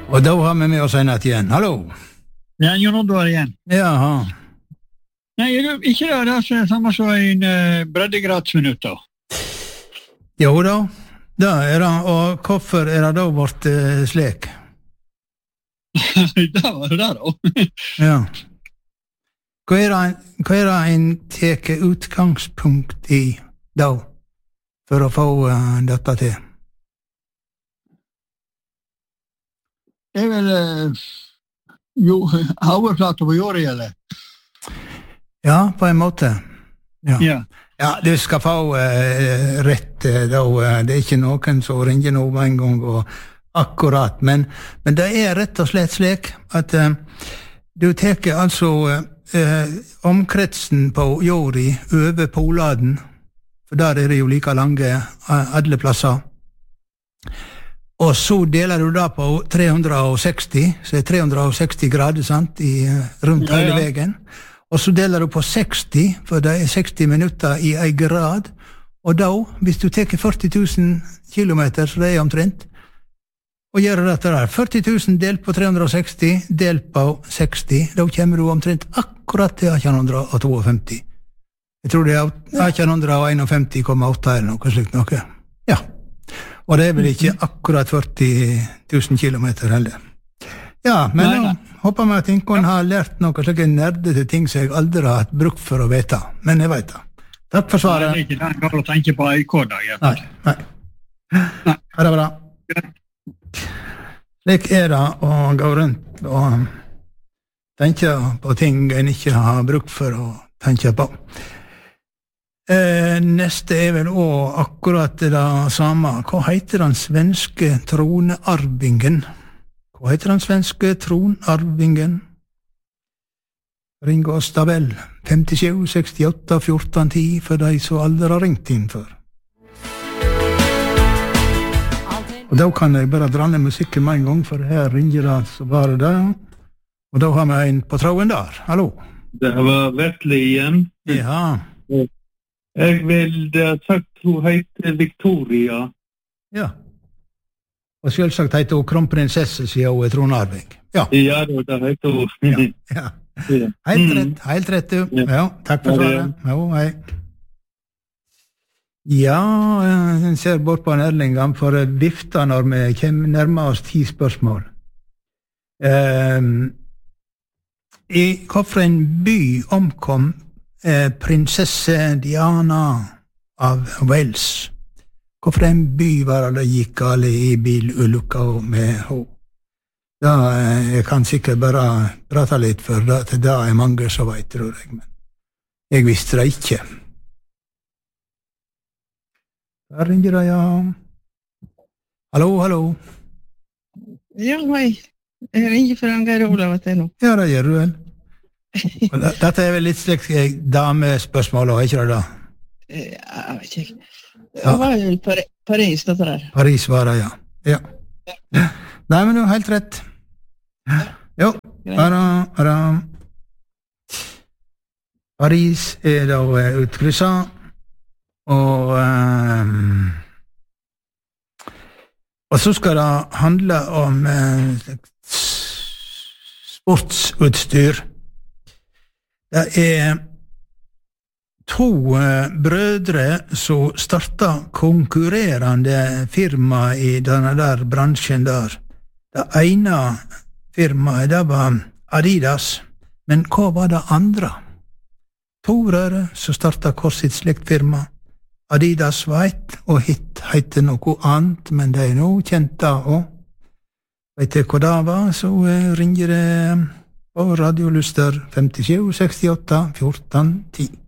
Og da har vi med oss en natt igjen. Hallo! Ja, Jon Oddvar igjen. Jaha. Nei, ikke det som er samme som en breddegradsminutt da. Jo da, det er det. Og hvorfor er det da vårt slik? Det var det da. Ja. Hva er det en teker utgangspunkt i da, for å få dette til? Det er vel overflate på jorda, eller? Ja, på en måte. Ja. Ja, du skal få rett da. Det er ikke noen som ringer noe en gang og akkurat, men det er rett og slett slik at du teker altså omkretsen på jorda over poladen, for der er det jo like lange alle plasser. Og så deler du da på 360, så er 360 grader, sant, rundt hele veien. Og så deler du på 60, for det er 60 minutter i en grad. Og da, hvis du teker 40 000 kilometer, så det er omtrent, og gjør dette der, 40 000 delt på 360, delt på 60, da kommer du omtrent akkurat til 1852. Jeg tror det er 1851,8 eller noe slikt noe. Ja. Og det er vel ikke akkurat 40 000 kilometer heller. Ja, men nå håper vi at ingen har lært noe slike nerdete ting som jeg aldri har hatt bruk for å vite. Men jeg vet det. Takk for svaret. Det er ikke den går å tenke på IK-dag. Nei. Ha det bra. Slik er det å gå rundt og tenke på ting en ikke har bruk for å tenke på. Neste er vel også akkurat det samme. Hva heter den svenske tronarvingen? Ring oss da vel. 57 68 14 10 for de som aldri har ringt inn før. Og da kan jeg bare dra ned musikken med en gang, for her ringer det så bare det. Og da har vi en på tråden der. Hallo? Det var Vetle igjen. Ja. Jeg vil ha sagt hun heter Victoria. Ja. Og selvsagt heter hun kronprinsesse, siden hun er tronarving. Ja. Ja, det heter hun. Ja. Helt rett du. Ja, takk for svaret. Jo, hei. Ja, jeg ser bort på en Erling, han får vifta når vi kommer nærmere oss 10 spørsmål. I hvilken by omkom prinsesse Diana av Wales? Hvilken by var det gikk galt i bilulykka med henne? Ja, jeg kan sikkert bare prate litt, for det er mange som vet, tror jeg, men jeg visste det ikke. Der ringer det, ja. Hallo. Ja, hei. Jeg ringer for Geir Olav at det nå. Ja, det gjør du vel. Dette er vel litt slik damespørsmål, ikke det da? Jeg vet ikke. Det var jo Paris, dette der. Paris var det, ja. Nei, men du har helt rett. Jo, bare. Paris er da utkrysset. Og så skal det handle om sportsutstyr. Det er 2 brødre som startet konkurrerende firma i denne der bransjen der. Det ene firmaet, det var Adidas, men hva var det andre? 2 brødre som startet hver sitt slikt firma. Adidas var ett, og hit heter noe annet, men det er nå kjent da også. Vet du hva det var, så ringer det på Radio Luster 57 68 14 10.